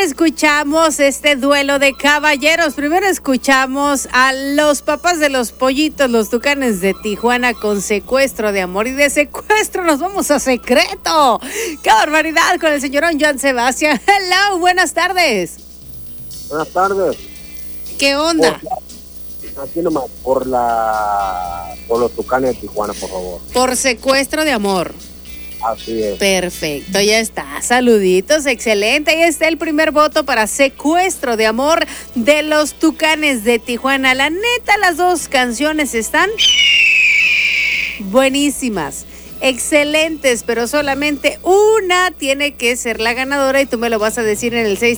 escuchamos este duelo de caballeros. Primero escuchamos a los papás de los pollitos, los Tucanes de Tijuana, con Secuestro de Amor. Y de Secuestro nos vamos a Secreto. ¡Qué barbaridad! Con el señorón Joan Sebastián. Hello, buenas tardes. Buenas tardes. ¿Qué onda? Aquí nomás, por los Tucanes de Tijuana, por favor. Por Secuestro de Amor. Así es. Perfecto, ya está. Saluditos, excelente. Ahí está el primer voto para Secuestro de Amor de los Tucanes de Tijuana. La neta, las dos canciones están buenísimas, excelentes, pero solamente una tiene que ser la ganadora y tú me lo vas a decir en el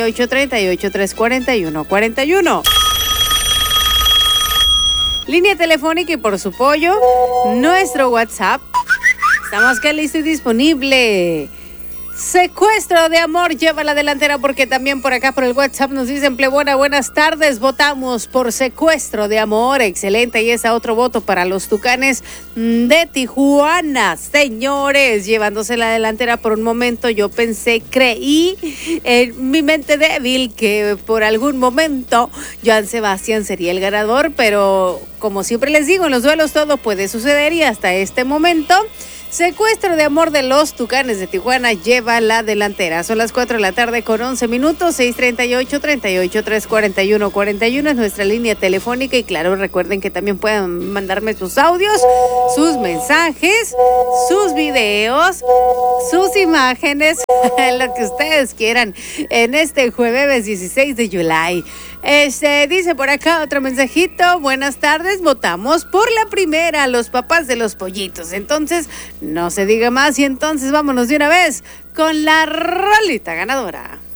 638-38-341-41. Línea telefónica y por su pollo, nuestro WhatsApp. Estamos que listo y disponible. Secuestro de Amor lleva la delantera porque también por acá por el WhatsApp nos dicen plebona, buenas tardes, votamos por Secuestro de Amor, excelente, y ese otro voto para los Tucanes de Tijuana, señores, llevándose la delantera. Por un momento yo creí en mi mente débil que por algún momento Joan Sebastián sería el ganador, pero como siempre les digo, en los duelos todo puede suceder y hasta este momento Secuestro de Amor de los Tucanes de Tijuana lleva la delantera. Son las 4 de la tarde con 11 minutos, 638-38-341-41 es nuestra línea telefónica. Y claro, recuerden que también pueden mandarme sus audios, sus mensajes, sus videos, sus imágenes, lo que ustedes quieran en este jueves 16 de julio. Dice por acá otro mensajito, buenas tardes, votamos por la primera, los papás de los pollitos. Entonces, no se diga más y entonces vámonos de una vez con la rolita ganadora.